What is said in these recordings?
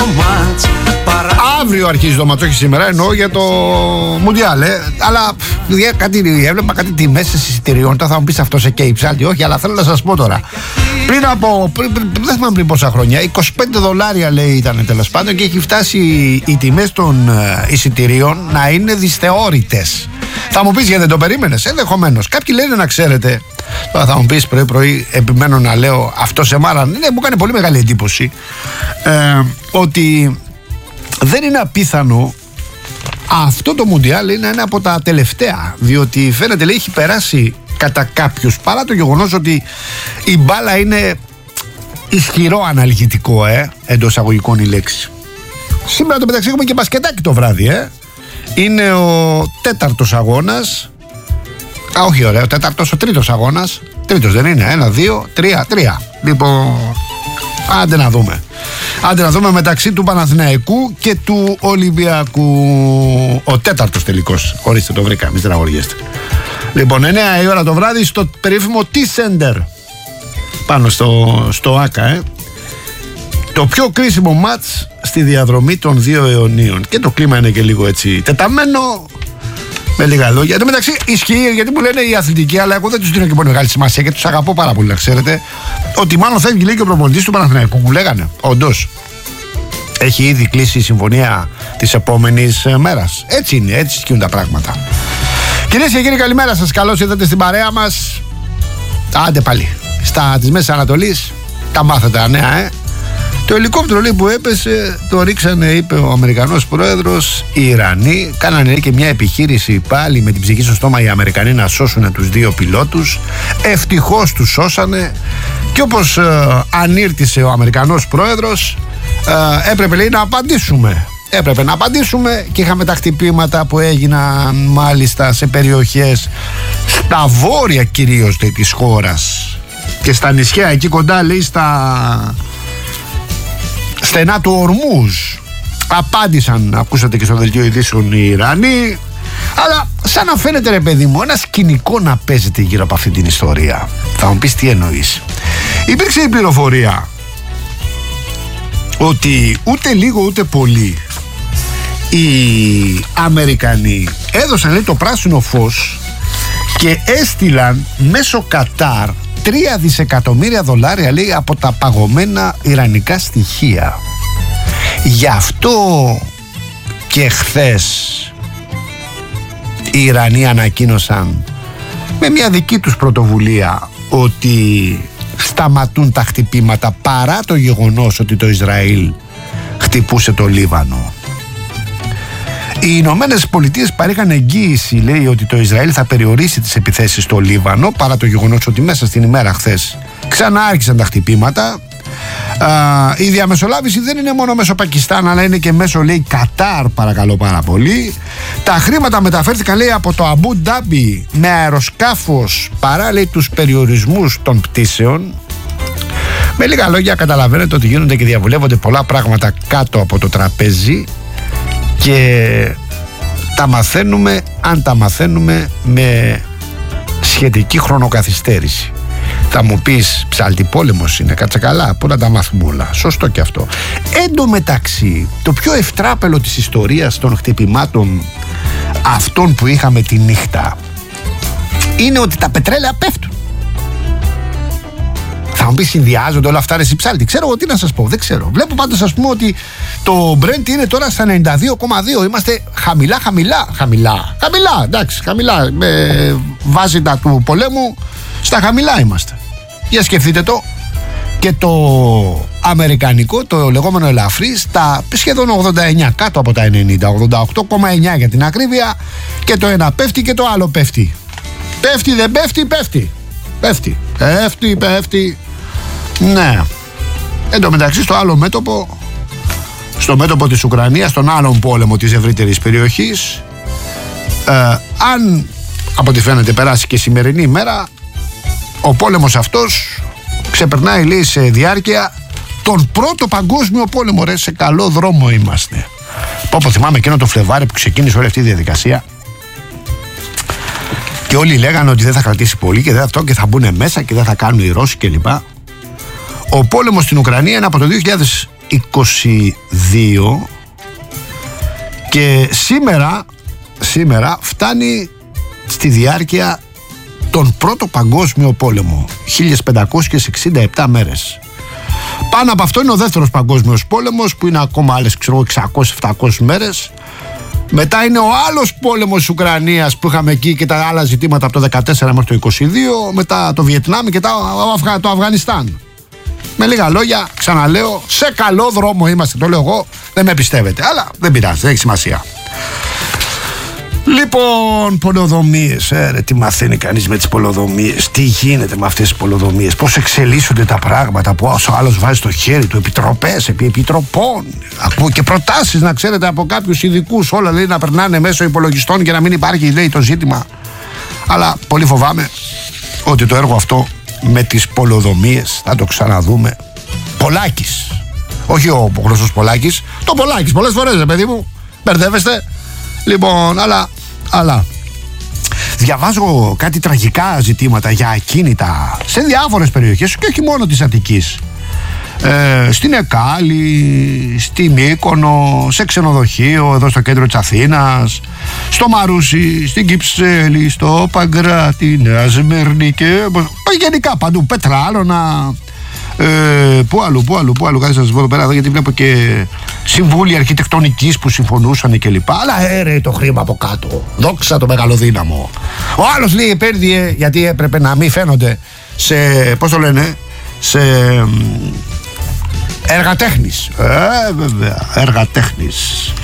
Αύριο αρχίζει το μάτς, όχι σήμερα, εννοώ για το Μουντιάλ. Αλλά έβλεπα κάτι τιμές εισιτηριών. Θα μου πεις αυτό σε καίει ψάλτη, όχι, αλλά θέλω να σας πω τώρα. Δεν θυμάμαι πριν πόσα χρόνια, $25 λέει ήταν τέλος πάντων, και έχει φτάσει οι τιμές των εισιτηρίων να είναι δυσθεώρητες. Θα μου πεις γιατί δεν το περίμενες, ενδεχομένως. Κάποιοι λένε, να ξέρετε, τώρα θα μου πεις πρωί επιμένω να λέω αυτό σε μάρα, ναι, μου κάνει πολύ μεγάλη εντύπωση, ότι δεν είναι απίθανο αυτό το Μουντιάλ είναι ένα από τα τελευταία, διότι φαίνεται, λέει, έχει περάσει κατά κάποιους, παρά το γεγονός ότι η μπάλα είναι ισχυρό αναλγητικό, εντός αγωγικών η λέξη. Σήμερα το μεταξύ έχουμε και μπασκετάκι το βράδυ, είναι ο τέταρτος αγώνας. Όχι, ωραία, ο τέταρτος, ο τρίτος αγώνας. Τρίτος δεν είναι, 1, 2, 3. Λοιπόν, άντε να δούμε μεταξύ του Παναθηναϊκού και του Ολυμπιακού. Ο τέταρτος τελικός, ορίστε, το βρήκα, μη στεναχωριέστε. Λοιπόν, 9 η ώρα το βράδυ στο περίφημο T-Center, πάνω στο ΆΚΑ, το πιο κρίσιμο μάτς στη διαδρομή των 2 αιωνίων. Και το κλίμα είναι και λίγο έτσι τεταμένο, με λίγα λόγια. Εν τω μεταξύ ισχύει, γιατί μου λένε οι αθλητικοί, αλλά εγώ δεν τους δίνω και πολύ μεγάλη σημασία και τους αγαπώ πάρα πολύ, να ξέρετε, ότι μάλλον φεύγει, λέει, και ο προπονητής του Παναθηναϊκού. Μου λέγανε, όντως, έχει ήδη κλείσει η συμφωνία της επόμενης μέρας. Έτσι είναι, έτσι ισχύουν τα πράγματα. Κυρίες και κύριοι, καλημέρα σας. Καλώς ήρθατε στην παρέα μας. Άντε πάλι. Στα της Μέσης Ανατολής τα μάθατε νέα, Το ελικόπτερο, λέει, που έπεσε, το ρίξανε, είπε ο Αμερικανός πρόεδρος. Οι Ιρανοί κάνανε και μια επιχείρηση πάλι με την ψυχή στο στόμα οι Αμερικανοί να σώσουν τους 2 πιλότους. Ευτυχώς τους σώσανε. Και όπως ανήρτησε ο Αμερικανός πρόεδρος, έπρεπε, λέει, να απαντήσουμε. Έπρεπε να απαντήσουμε και είχαμε τα χτυπήματα που έγιναν μάλιστα σε περιοχές στα βόρεια κυρίως της χώρας και στα νησιά εκεί κοντά, λέει, στα στενά του Ορμούζ. Απάντησαν, ακούσατε και στο δελτίο ειδήσεων, οι Ιρανοί. Αλλά σαν να φαίνεται, ρε παιδί μου, ένα σκηνικό να παίζεται γύρω από αυτή την ιστορία. Θα μου πεις τι εννοείς. Υπήρξε η πληροφορία ότι ούτε λίγο ούτε πολύ οι Αμερικανοί έδωσαν, λέει, το πράσινο φως και έστειλαν μέσω Κατάρ $3 δισεκατομμύρια, λέει, από τα παγωμένα ιρανικά στοιχεία. Γι' αυτό και χθες οι Ιρανοί ανακοίνωσαν με μια δική τους πρωτοβουλία ότι σταματούν τα χτυπήματα, παρά το γεγονός ότι το Ισραήλ χτυπούσε το Λίβανο. Οι Ηνωμένες Πολιτείες παρήχαν εγγύηση, λέει, ότι το Ισραήλ θα περιορίσει τις επιθέσεις στο Λίβανο, παρά το γεγονός ότι μέσα στην ημέρα χθες ξανά άρχισαν τα χτυπήματα. Η διαμεσολάβηση δεν είναι μόνο μέσω Πακιστάν, αλλά είναι και μέσω, λέει, Κατάρ, παρακαλώ πάρα πολύ. Τα χρήματα μεταφέρθηκαν, λέει, από το Αμπού Ντάμπι με αεροσκάφος, παρά, λέει, τους περιορισμούς των πτήσεων. Με λίγα λόγια, καταλαβαίνετε ότι γίνονται και διαβουλεύονται πολλά πράγματα κάτω από το τραπέζι και τα μαθαίνουμε, αν τα μαθαίνουμε, με σχετική χρονοκαθυστέρηση. Θα μου πεις, ψάλτη, πόλεμος είναι, κάτσε καλά, πού να τα μάθουμε όλα. Σωστό και αυτό. Εν τω μεταξύ, το πιο ευτράπελο της ιστορίας των χτυπημάτων αυτών που είχαμε τη νύχτα είναι ότι τα πετρέλαια πέφτουν. Θα μου πεις, συνδυάζονται όλα αυτά, ρε ψάλτη. Ξέρω εγώ τι να σας πω, δεν ξέρω. Βλέπω πάντως, ας πούμε, ότι το Brent είναι τώρα στα 92,2. Είμαστε χαμηλά, εντάξει, χαμηλά. Με βάση τα του πολέμου, στα χαμηλά είμαστε. Για σκεφτείτε το. Και το αμερικανικό, το λεγόμενο ελαφρύ, στα σχεδόν 89, κάτω από τα 90, 88,9 για την ακρίβεια. Και το ένα πέφτει και το άλλο πέφτει. Πέφτει, δεν πέφτει, πέφτει. Ναι. Εν τω μεταξύ, στο άλλο μέτωπο, στο μέτωπο της Ουκρανίας, στον άλλον πόλεμο της ευρύτερης περιοχής, αν από ό,τι φαίνεται περάσει και σημερινή ημέρα, ο πόλεμος αυτός ξεπερνάει, λέει, σε διάρκεια τον πρώτο παγκόσμιο πόλεμο. Ρε, σε καλό δρόμο είμαστε. Πω θυμάμαι εκείνο το Φλεβάρι που ξεκίνησε όλη αυτή η διαδικασία και όλοι λέγανε ότι δεν θα κρατήσει πολύ και δεν αυτό και θα μπουν μέσα και δεν θα κάνουν οι Ρώσοι κλπ. Ο πόλεμος στην Ουκρανία είναι από το 22 και σήμερα φτάνει στη διάρκεια τον Πρώτο Παγκόσμιο Πόλεμο, 1567 μέρες. Πάνω από αυτό είναι ο Δεύτερος Παγκόσμιος Πόλεμος που είναι ακόμα άλλες 600-700 μέρες. Μετά είναι ο άλλος πόλεμος της Ουκρανίας που είχαμε εκεί και τα άλλα ζητήματα από το 14 μέχρι το 22. Μετά το Βιετνάμ και το Αφγανιστάν. Με λίγα λόγια, ξαναλέω, σε καλό δρόμο είμαστε. Το λέω εγώ, δεν με πιστεύετε. Αλλά δεν πειράζει, δεν έχει σημασία. Λοιπόν, πολεοδομίες. Τι μαθαίνει κανείς με τις πολεοδομίες? Τι γίνεται με αυτές τις πολεοδομίες? Πώς εξελίσσονται τα πράγματα? Πώς ο άλλος βάζει το χέρι του? Επιτροπές επί επιτροπών. Ακούω και προτάσεις, να ξέρετε, από κάποιους ειδικούς. Όλα λέει να περνάνε μέσω υπολογιστών και να μην υπάρχει, λέει, το ζήτημα. Αλλά πολύ φοβάμαι ότι το έργο αυτό με τις πολεοδομίες θα το ξαναδούμε. Πολάκης. Όχι ο γνωστός Πολάκης. Το Πολάκης πολλές φορές, παιδί μου. Μπερδεύεστε. Λοιπόν, αλλά διαβάζω κάτι τραγικά ζητήματα για ακίνητα σε διάφορες περιοχές και όχι μόνο της Αττικής. Στην Εκάλη, στη Μύκονο, σε ξενοδοχείο εδώ στο κέντρο της Αθήνας, στο Μαρούσι, στην Κυψέλη, στο Παγκράτη, Νέα Σμύρνη και γενικά παντού, Πετράλωνα. Πού άλλο, κάτι σας πω εδώ πέρα, γιατί βλέπω και συμβούλια αρχιτεκτονικής που συμφωνούσαν και λοιπά. Αλλά έρε το χρήμα από κάτω. Δόξα το μεγαλοδύναμο. Ο άλλος λέει επέρδιε γιατί έπρεπε να μην φαίνονται σε, πώς το λένε, σε έργα τέχνης. Βέβαια, έργα τέχνης.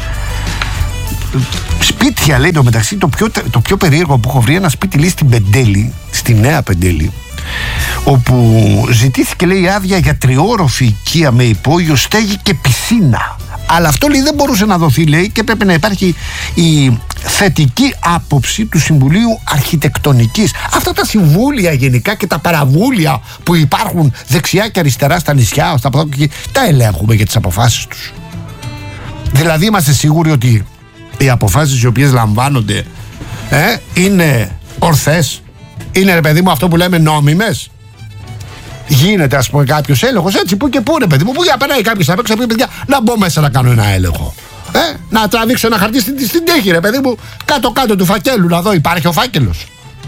Σπίτια, λέει, το μεταξύ, το πιο περίεργο που έχω βρει, ένα σπίτι, λέει, στην Πεντέλη, στη Νέα Πεντέλη, όπου ζητήθηκε, λέει, άδεια για τριώροφη οικία με υπόγειο, στέγη και πισίνα. Αλλά αυτό, λέει, δεν μπορούσε να δοθεί, λέει, και πρέπει να υπάρχει η θετική άποψη του Συμβουλίου Αρχιτεκτονικής. Αυτά τα συμβούλια γενικά και τα παραβούλια που υπάρχουν δεξιά και αριστερά στα νησιά, στα ποδόκια, τα ελέγχουμε για τις αποφάσεις τους. Δηλαδή είμαστε σίγουροι ότι οι αποφάσεις οι οποίες λαμβάνονται είναι ορθές? Είναι, ρε παιδί μου, αυτό που λέμε νόμιμες? Γίνεται, ας πούμε, κάποιος έλεγχος έτσι που και που, ρε παιδί μου, που για περάει κάποιος απ' έξω, παιδιά, να μπω μέσα να κάνω ένα έλεγχο. Να τραβήξω ένα χαρτί στην τύχη, ρε παιδί μου, κάτω-κάτω του φακέλου, να δω υπάρχει ο φάκελος.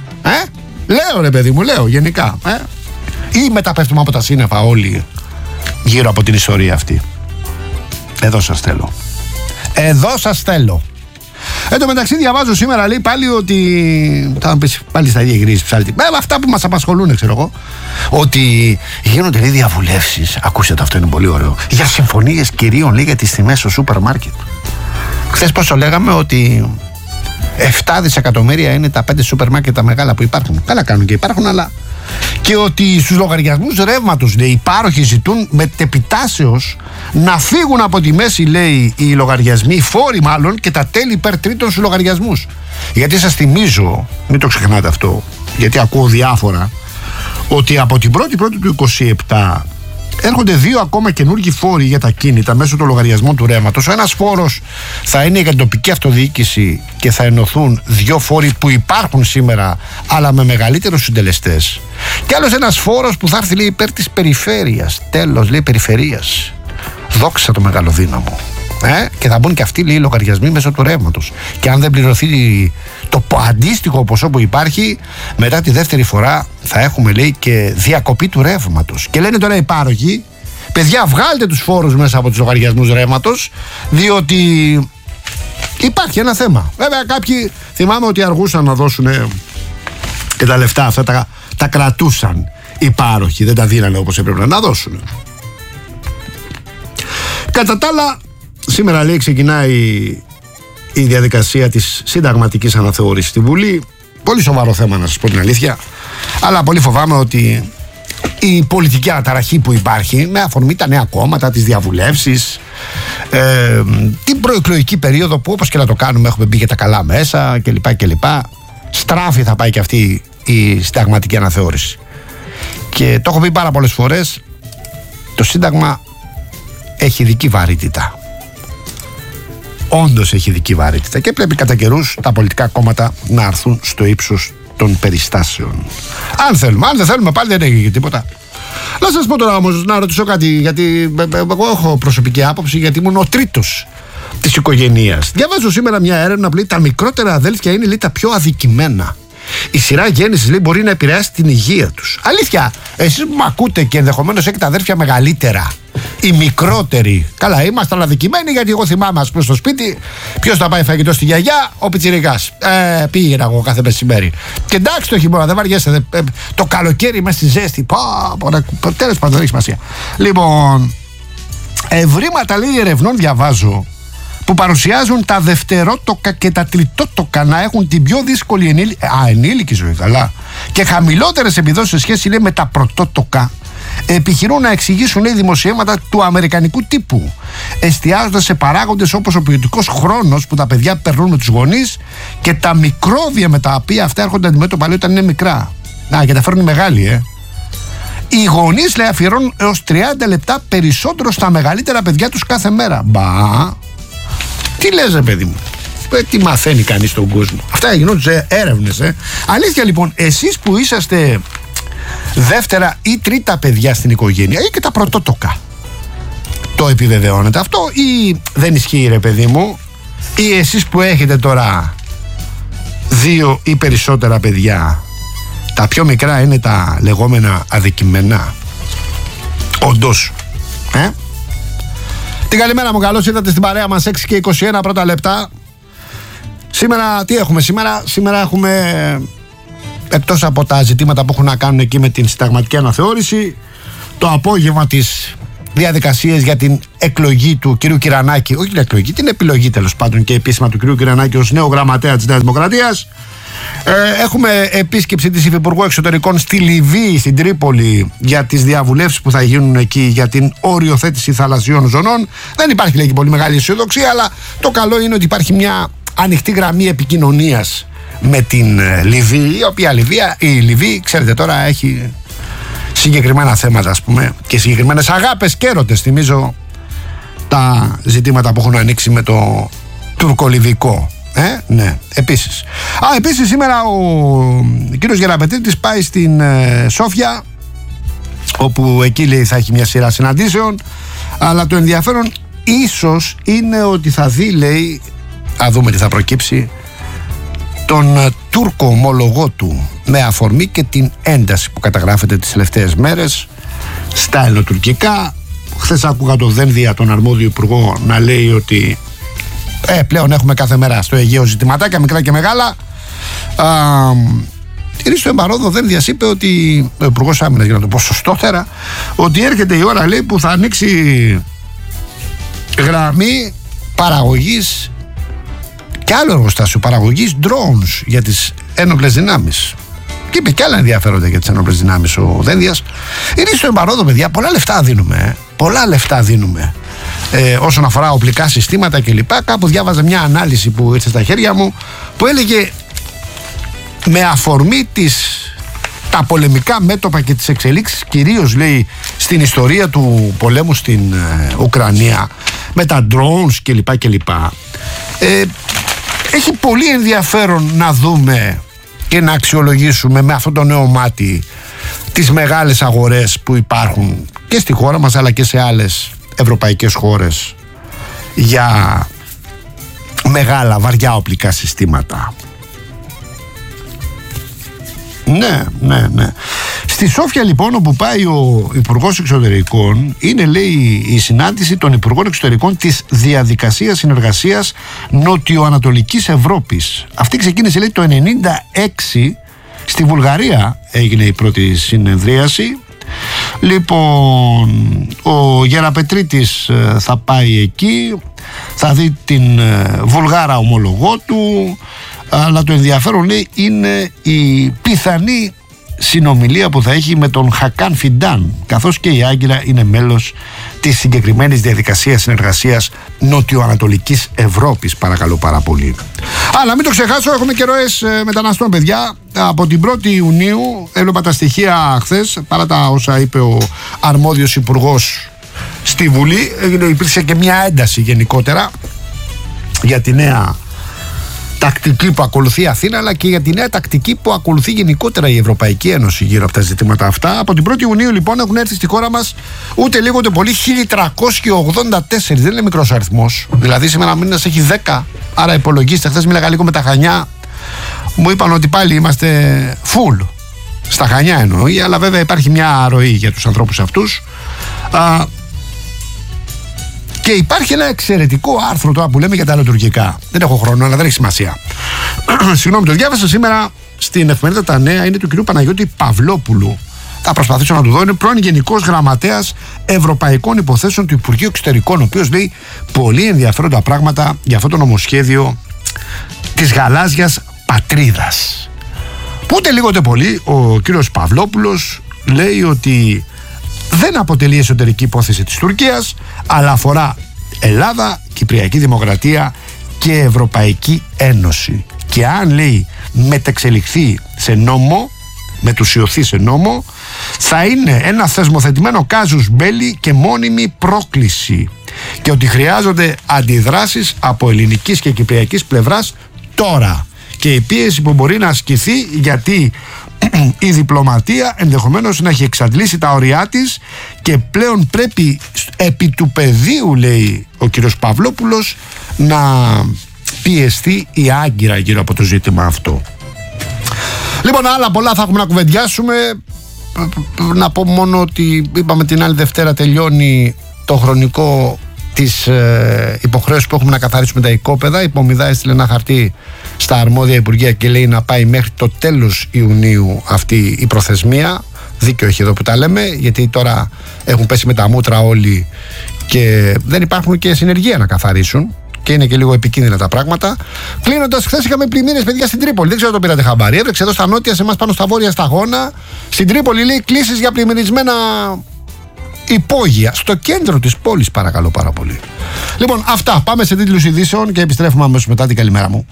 Λέω, ρε παιδί μου, λέω γενικά. Ή μεταπέφτουμε από τα σύννεφα όλοι γύρω από την ιστορία αυτή? Εδώ σας θέλω. Εδώ σας θέλω. Εν τω μεταξύ, διαβάζω σήμερα, λέει, πάλι ότι. Θα μου πεις πάλι στα ίδια γυρίζεις ψάλτη. Αυτά που μας απασχολούν, ξέρω εγώ. Ότι γίνονται, λέει, διαβουλεύσεις. Ακούστε το, αυτό είναι πολύ ωραίο. Για συμφωνίες κυρίων, λέει, για τις τιμές στο σούπερ μάρκετ. Χθες πόσο λέγαμε ότι 7 δισεκατομμύρια είναι τα 5 σούπερ μάρκετ τα μεγάλα που υπάρχουν. Καλά κάνουν και υπάρχουν, αλλά. Και ότι στους λογαριασμούς ρεύματος, λέει, οι πάροχοι ζητούν μετεπιτάσεως να φύγουν από τη μέση, λέει, οι λογαριασμοί, οι φόροι μάλλον, και τα τέλη υπέρ τρίτων στους λογαριασμούς. Γιατί σας θυμίζω, μην το ξεχνάτε αυτό, γιατί ακούω διάφορα, ότι από την 1η του 27 έρχονται 2 ακόμα καινούργιοι φόροι για τα κίνητα μέσω των λογαριασμών του ρεύματος. Ο ένας φόρος θα είναι για την τοπική αυτοδιοίκηση και θα ενωθούν 2 φόροι που υπάρχουν σήμερα, αλλά με μεγαλύτερους συντελεστές. Και άλλος ένας φόρος που θα έρθει, λέει, υπέρ της περιφέρειας. Τέλος, λέει, περιφερείας. Δόξα το μεγαλοδύναμο. Και θα μπουν και αυτοί, λέει, λογαριασμοί μέσω του ρεύματος. Και αν δεν πληρωθεί το αντίστοιχο ποσό που υπάρχει, μετά τη δεύτερη φορά θα έχουμε, λέει, και διακοπή του ρεύματος. Και λένε τώρα οι πάροχοι, παιδιά, βγάλτε τους φόρους μέσα από τους λογαριασμούς ρεύματος, διότι υπάρχει ένα θέμα. Βέβαια, κάποιοι θυμάμαι ότι αργούσαν να δώσουν και τα λεφτά αυτά, τα κρατούσαν οι πάροχοι, δεν τα δίνανε όπως έπρεπε να δώσουν. Κατά τα άλλα, σήμερα, λέει, ξεκινάει η διαδικασία της συνταγματικής αναθεώρησης στη Βουλή. Πολύ σοβαρό θέμα, να σας πω την αλήθεια. Αλλά πολύ φοβάμαι ότι η πολιτική αναταραχή που υπάρχει με αφορμή τα νέα κόμματα, τις διαβουλεύσεις, την προεκλογική περίοδο που, όπως και να το κάνουμε, έχουμε μπει για τα καλά μέσα κλπ. Στράφη θα πάει και αυτή η συνταγματική αναθεώρηση. Και το έχω πει πάρα πολλές φορές, το Σύνταγμα έχει ειδική βαρύτητα. Όντως έχει ειδική βαρύτητα και πρέπει κατά καιρούς τα πολιτικά κόμματα να έρθουν στο ύψος των περιστάσεων. Αν θέλουμε, αν δεν θέλουμε, πάλι δεν έχει τίποτα. Να σας πω τώρα όμως, να ρωτήσω κάτι, γιατί εγώ έχω προσωπική άποψη, γιατί ήμουν ο τρίτος της οικογένειας. Διαβάζω σήμερα μια έρευνα που λέει τα μικρότερα αδέλφια είναι, λέει, τα πιο αδικημένα. Η σειρά γέννησης, λέει, μπορεί να επηρεάσει την υγεία τους. Αλήθεια, εσείς που με ακούτε και ενδεχομένως έχετε αδέρφια μεγαλύτερα, οι μικρότεροι, καλά, ήμασταν αδικημένοι, γιατί εγώ θυμάμαι, ας πούμε, στο σπίτι, ποιος θα πάει φαγητό στη γιαγιά, ο πιτσιρικάς. Πήγαινα εγώ κάθε μεσημέρι. Και εντάξει, το χειμώνα, δεν βαριέσαι. Το καλοκαίρι μέσα στη ζέστη. Τέλος πάντων, δεν έχει σημασία. Λοιπόν, ευρήματα, λέει, ερευνών διαβάζω, που παρουσιάζουν τα δευτερότοκα και τα τριτότοκα να έχουν την πιο δύσκολη ενήλικη ζωή, καλά, και χαμηλότερες επιδόσεις σε σχέση, λέει, με τα πρωτότοκα. Επιχειρούν να εξηγήσουν, λέει, δημοσιεύματα του αμερικανικού τύπου, εστιάζοντας σε παράγοντες όπως ο ποιοτικός χρόνος που τα παιδιά περνούν με τους γονείς και τα μικρόβια με τα οποία αυτά έρχονται αντιμέτωπα, λέει, όταν είναι μικρά. Και τα φέρνουν μεγάλοι, Οι γονείς, λέει, αφιερώνουν έως 30 λεπτά περισσότερο στα μεγαλύτερα παιδιά τους κάθε μέρα. Τι λες, ρε παιδί μου, τι μαθαίνει κανείς στον κόσμο. Αυτά γινόντουσαν έρευνες, Αλήθεια, λοιπόν, εσείς που είσαστε δεύτερα ή τρίτα παιδιά στην οικογένεια ή και τα πρωτότοκα, το επιβεβαιώνετε αυτό ή δεν ισχύει, ρε παιδί μου, ή εσείς που έχετε τώρα 2 ή περισσότερα παιδιά, τα πιο μικρά είναι τα λεγόμενα αδικημένα? Όντως, Την καλημέρα μου, καλώς ήρθατε στην παρέα μας, 6 και 21 πρώτα λεπτά. Σήμερα τι έχουμε σήμερα? Σήμερα έχουμε, εκτός από τα ζητήματα που έχουν να κάνουν εκεί με την συνταγματική αναθεώρηση, το απόγευμα της διαδικασίες για την εκλογή του κ. Κυρανάκη, όχι την εκλογή, την επιλογή τέλος πάντων και επίσημα του κ. Κυρανάκη ως νέο γραμματέα της Νέας Δημοκρατίας. Έχουμε επίσκεψη της Υφυπουργού Εξωτερικών στη Λιβύη, στην Τρίπολη, για τις διαβουλεύσεις που θα γίνουν εκεί για την οριοθέτηση θαλασσιών ζωνών. Δεν υπάρχει, λέει, και πολύ μεγάλη αισιοδοξία, αλλά το καλό είναι ότι υπάρχει μια ανοιχτή γραμμή επικοινωνίας με την Λιβύη, η οποία η Λιβύη, ξέρετε, τώρα έχει συγκεκριμένα θέματα, ας πούμε, και συγκεκριμένες αγάπες και έρωτες. Θυμίζω τα ζητήματα που έχουν ανοίξει με το τουρκολιβικό. Ναι, επίσης. Επίσης σήμερα ο κύριος Γεραπετρίτης πάει στην Σόφια, όπου εκεί, λέει, θα έχει μια σειρά συναντήσεων, αλλά το ενδιαφέρον ίσως είναι ότι θα δει, λέει, θα δούμε τι θα προκύψει, τον Τούρκο ομολογό του, με αφορμή και την ένταση που καταγράφεται τις τελευταίες μέρες στα ελληνοτουρκικά. Χθες άκουγα το Δένδια, τον αρμόδιο υπουργό, να λέει ότι πλέον έχουμε κάθε μέρα στο Αιγαίο ζητηματάκια, μικρά και μεγάλα. Ρίστο Εμπαρόδο Δένδιας είπε ότι, ο υπουργός άμυνας, για να το πω σωστότερα, ότι έρχεται η ώρα, λέει, που θα ανοίξει γραμμή παραγωγής και άλλο εργοστάσιο παραγωγής drones για τις ένοπλες δυνάμεις. Και είπε και άλλα ενδιαφέροντα για τις ένοπλες δυνάμεις ο Δένδιας. Ρίστο Εμπαρόδο, παιδιά, πολλά λεφτά δίνουμε. Πολλά λεφτά δίνουμε. Όσον αφορά οπλικά συστήματα κλπ. Κάπου διάβαζα μια ανάλυση που ήρθε στα χέρια μου, που έλεγε, με αφορμή τα πολεμικά μέτωπα και τις εξελίξεις, κυρίως, λέει, στην ιστορία του πολέμου στην Ουκρανία, με τα drones κλπ. Έχει πολύ ενδιαφέρον να δούμε και να αξιολογήσουμε με αυτό το νέο μάτι τις μεγάλες αγορές που υπάρχουν και στη χώρα μας, αλλά και σε άλλες ευρωπαϊκές χώρες, για μεγάλα βαριά οπλικά συστήματα. Ναι. Στη Σόφια, λοιπόν, όπου πάει ο Υπουργός Εξωτερικών, είναι, λέει, η συνάντηση των Υπουργών Εξωτερικών της Διαδικασίας Συνεργασίας Νοτιοανατολικής Ευρώπης. Αυτή ξεκίνησε, λέει, το 1996. Στη Βουλγαρία έγινε η πρώτη συνεδρίαση. Λοιπόν, ο Γεραπετρίτης θα πάει εκεί, θα δει την Βουλγάρα ομολογό του, αλλά το ενδιαφέρον, λέει, είναι η πιθανή συνομιλία που θα έχει με τον Χακάν Φιντάν, καθώς και η Άγκυρα είναι μέλος της συγκεκριμένης διαδικασίας συνεργασίας Νοτιοανατολικής Ευρώπης, παρακαλώ πάρα πολύ. Αλλά μην το ξεχάσω, έχουμε και ροές μεταναστών, παιδιά. Από την 1η Ιουνίου, έβλεπα τα στοιχεία χθες, παρά τα όσα είπε ο αρμόδιος υπουργός στη Βουλή, υπήρξε και μια ένταση γενικότερα για τη νέα τακτική που ακολουθεί η Αθήνα, αλλά και για τη νέα τακτική που ακολουθεί γενικότερα η Ευρωπαϊκή Ένωση γύρω από τα ζητήματα αυτά. Από την 1η Ιουνίου λοιπόν έχουν έρθει στη χώρα μας ούτε λίγο ούτε πολύ 1384. Δεν είναι μικρός αριθμός. Δηλαδή σήμερα μήνας έχει 10. Άρα υπολογίστε, χθες μίλαγα λίγο με τα Χανιά. Μου είπαν ότι πάλι είμαστε full. Στα Χανιά εννοεί, αλλά βέβαια υπάρχει μια αρρωή για τους ανθρώπους αυτούς. Και υπάρχει ένα εξαιρετικό άρθρο τώρα που λέμε για τα λειτουργικά. Δεν έχω χρόνο, αλλά δεν έχει σημασία. Συγγνώμη, το διάβασα σήμερα στην εφημερίδα Τα Νέα. Είναι του κ. Παναγιώτη Παυλόπουλου. Θα προσπαθήσω να του δω. Είναι πρώην Γενικός Γραμματέας Ευρωπαϊκών Υποθέσεων του Υπουργείου Εξωτερικών, ο οποίος λέει πολύ ενδιαφέροντα πράγματα για αυτό το νομοσχέδιο της γαλάζιας πατρίδας. Που ούτε λίγο ούτε πολύ ο κύριος Παυλόπουλος λέει ότι δεν αποτελεί εσωτερική υπόθεση της Τουρκίας, αλλά αφορά Ελλάδα, Κυπριακή Δημοκρατία και Ευρωπαϊκή Ένωση. Και αν, λέει, μετεξελιχθεί σε νόμο, μετουσιωθεί σε νόμο, θα είναι ένα θεσμοθετημένο κάζους μπέλι και μόνιμη πρόκληση. Και ότι χρειάζονται αντιδράσεις από ελληνικής και κυπριακής πλευράς τώρα. Και η πίεση που μπορεί να ασκηθεί, γιατί η διπλωματία ενδεχομένως να έχει εξαντλήσει τα ωριά της και πλέον πρέπει επί του πεδίου, λέει ο κύριος Παυλόπουλος, να πιεστεί η άγκυρα γύρω από το ζήτημα αυτό. Λοιπόν, άλλα πολλά θα έχουμε να κουβεντιάσουμε. Να πω μόνο ότι είπαμε την άλλη Δευτέρα τελειώνει το χρονικό της υποχρέωσης που έχουμε να καθαρίσουμε τα οικόπεδα. Η Πομιδά έστειλε ένα χαρτί στα αρμόδια υπουργεία και λέει να πάει μέχρι το τέλος Ιουνίου αυτή η προθεσμία. Δίκιο έχει εδώ που τα λέμε, γιατί τώρα έχουν πέσει με τα μούτρα όλοι και δεν υπάρχουν και συνεργεία να καθαρίσουν και είναι και λίγο επικίνδυνα τα πράγματα. Κλείνοντας, χθες είχαμε πλημμύρες, παιδιά, στην Τρίπολη. Δεν ξέρω αν το πήρατε χαμπάρι. Έβρεξε εδώ στα νότια, σε εμάς πάνω στα βόρεια σταγόνα. Στην Τρίπολη, λέει, κλήσεις για πλημμυρισμένα υπόγεια. Στο κέντρο της πόλης, παρακαλώ πάρα πολύ. Λοιπόν, αυτά. Πάμε σε τίτλους ειδήσεων και επιστρέφουμε αμέσως μετά. Την καλημέρα μου.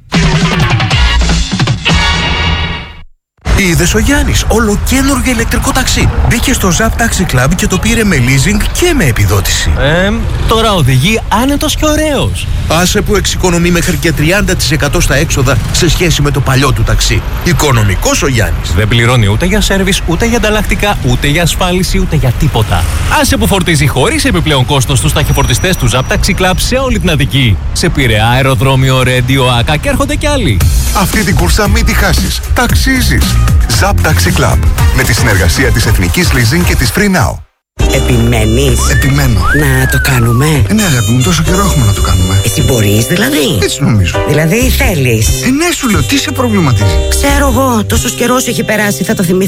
Είδες ο Γιάννης, ολοκαίνουργιο ηλεκτρικό ταξί. Μπήκε στο Zap Taxi Club και το πήρε με leasing και με επιδότηση. Τώρα οδηγεί άνετος και ωραίος. Άσε που εξοικονομεί μέχρι και 30% στα έξοδα σε σχέση με το παλιό του ταξί. Οικονομικός ο Γιάννης. Δεν πληρώνει ούτε για σέρβις, ούτε για ανταλλακτικά, ούτε για ασφάλιση, ούτε για τίποτα. Άσε που φορτίζει χωρίς επιπλέον κόστος στους ταχυφορτιστές του Zap Taxi Club σε όλη την Αττική. Σε Πειραιά, αεροδρόμιο, Ρέντιο, Άκα και έρχονται κι άλλοι. Αυτή την κούρσα μην τη χάσεις. Ταξίζεις. Zap Taxi Club. Με τη συνεργασία της Εθνικής Leasing και της Free Now. Επιμένεις? Επιμένω. Να το κάνουμε? Ναι, αγάπη μου, τόσο καιρό έχουμε να το κάνουμε. Εσύ μπορείς δηλαδή? Έτσι νομίζω. Δηλαδή θέλεις? Ναι, σου λέω, τι σε προβληματίζει? Ξέρω εγώ, τόσος καιρός έχει περάσει, θα το θυμηθώ.